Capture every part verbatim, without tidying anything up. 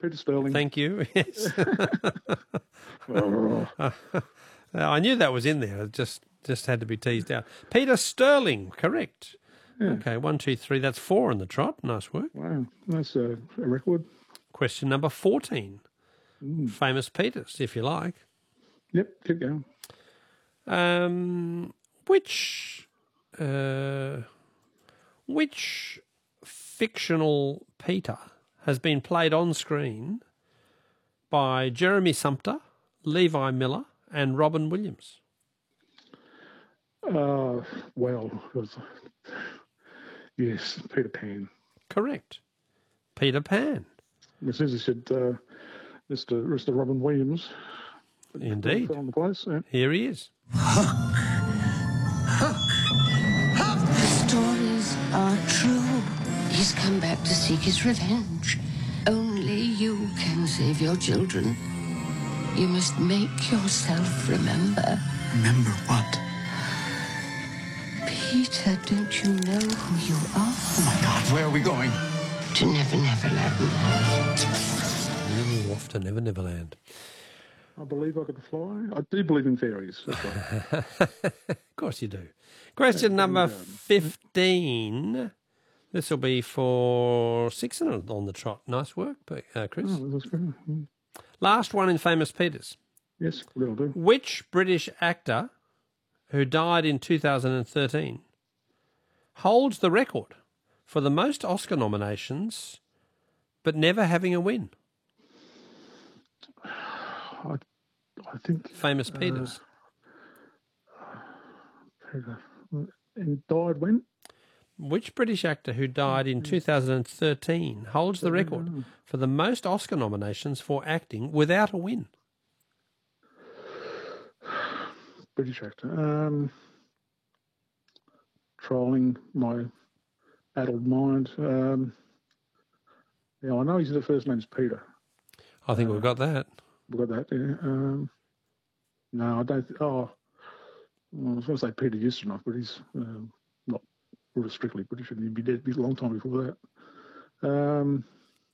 Peter Sterling. Thank you. Yes. Oh. I knew that was in there. It just just had to be teased out. Peter Sterling, correct. Yeah. Okay, one, two, three. That's four in the trot. Nice work. Wow, that's a, a record. Question number fourteen. Mm. Famous Peters, if you like. Yep, keep going. Um, which uh, which fictional Peter has been played on screen by Jeremy Sumpter, Levi Miller, and Robin Williams? Uh, well, it was, yes, Peter Pan. Correct. Peter Pan. As soon as he said uh, Mister Mister Robin Williams. Indeed. Fell on the place. Yeah. Here he is. The stories are true. He's come back to seek his revenge. Only you can save your children. You must make yourself remember. Remember what? Peter, don't you know who you are? Oh my God, where are we going? To Never Never Land. Ooh, off to Never Never Land. I believe I could fly. I do believe in fairies. That's right. Of course you do. Question number fifteen. This will be for six on the trot. Nice work, uh, Chris. Oh, that's good. Mm. Last one in Famous Peters. Yes, that'll do. Which British actor who died in two thousand thirteen holds the record for the most Oscar nominations but never having a win? I, I think... Famous Peters. Uh, Peter. And died when? Which British actor who died in two thousand thirteen holds the record for the most Oscar nominations for acting without a win? British actor. Um, trolling my addled mind. Um, yeah, I know his the first name's Peter. I think uh, we've got that. We've got that, yeah. Um, no, I don't... Th- oh, well, I was going to say Peter Ustinov, but he's um, not strictly British. He'd be dead a long time before that. Um,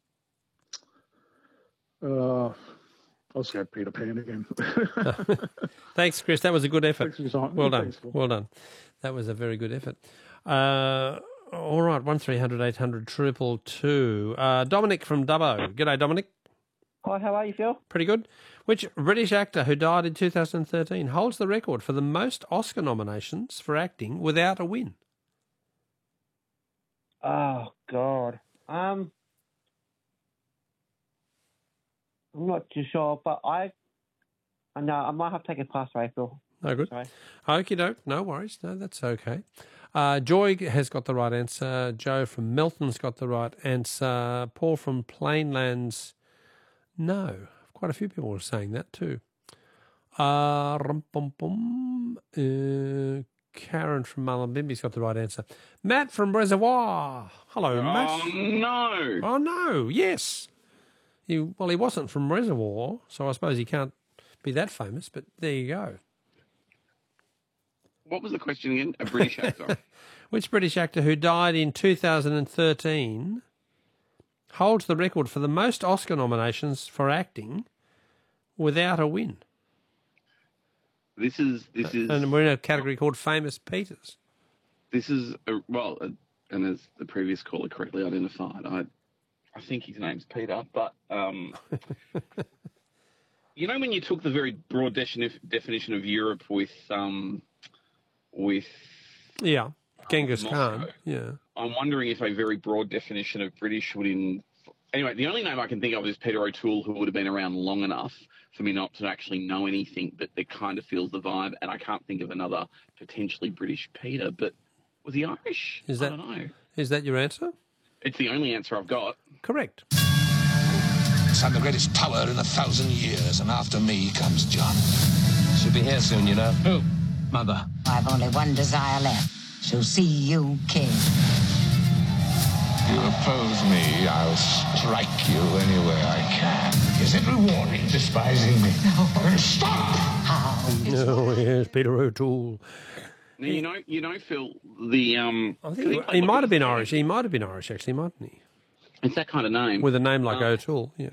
uh, I'll just go Peter Pan again. Thanks, Chris. That was a good effort. Thanks for your time. Well done. Thanks, well done. That was a very good effort. Uh, all right, one three hundred eight hundred triple two. Uh, Dominic from Dubbo. G'day, Dominic. Hi, how are you, Phil? Pretty good. Which British actor who died in two thousand thirteen holds the record for the most Oscar nominations for acting without a win? Oh, God. Um, I'm not too sure, but I... I know, I might have to take a pass, right, Phil? No good. Sorry. Okie doke. No worries. No, that's okay. Uh, Joy has got the right answer. Joe from Melton's got the right answer. Paul from Plainlands... No, quite a few people were saying that too. Uh, rum, bum, bum. Uh, Karen from Mullumbimby's got the right answer. Matt from Reservoir. Hello, Matt. Oh, no. Oh, no, yes. He, well, he wasn't from Reservoir, so I suppose he can't be that famous, but there you go. What was the question again? A British actor. Which British actor who died in two thousand thirteen... holds the record for the most Oscar nominations for acting without a win? This is this is, and we're in a category called Famous Peters. This is a, well, a, and as the previous caller correctly identified, I I think his name's Peter. But um, you know, when you took the very broad defini- definition of Europe with um with yeah, Genghis Moscow, Khan, yeah. I'm wondering if a very broad definition of British would in... Anyway, the only name I can think of is Peter O'Toole, who would have been around long enough for me not to actually know anything, but it kind of feels the vibe, and I can't think of another potentially British Peter, but was he Irish? Is that, I don't know. Is that your answer? It's the only answer I've got. Correct. I'm the greatest tower in a thousand years, and after me comes John. She'll be here soon, you know. Who? Mother. I've only one desire left. So see you, king. You oppose me, I'll strike you any way I can. Is it rewarding despising me? No. Stop! How? No, yes, Peter O'Toole. Now, you know, you know, Phil, the... um. I think he, he might have been Irish. He might have been Irish, actually, mightn't he? It's that kind of name. With a name like um, O'Toole, yeah.